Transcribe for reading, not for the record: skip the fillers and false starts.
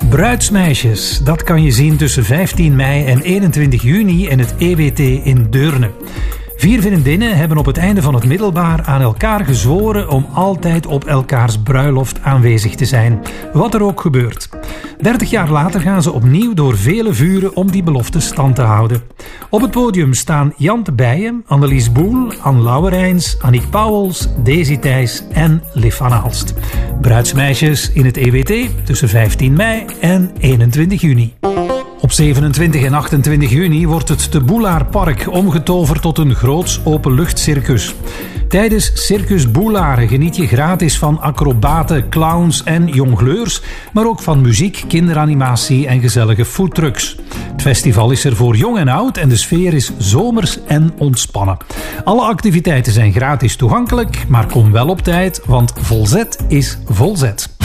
Bruidsmeisjes, dat kan je zien tussen 15 mei en 21 juni in het EWT in Deurne. 4 vriendinnen hebben op het einde van het middelbaar aan elkaar gezworen om altijd op elkaars bruiloft aanwezig te zijn, wat er ook gebeurt. 30 jaar later gaan ze opnieuw door vele vuren om die belofte stand te houden. Op het podium staan Jan de Bijen, Annelies Boel, Anne Lauwerijns, Annick Pauwels, Daisy Thijs en Liv van Aalst. Bruidsmeisjes in het EWT tussen 15 mei en 21 juni. Op 27 en 28 juni wordt het de Boelaarpark omgetoverd tot een groots openluchtcircus. Tijdens Circus Boelaren geniet je gratis van acrobaten, clowns en jongleurs, maar ook van muziek, kinderanimatie en gezellige foodtrucks. Het festival is er voor jong en oud en de sfeer is zomers en ontspannen. Alle activiteiten zijn gratis toegankelijk, maar kom wel op tijd, want Volzet is volzet.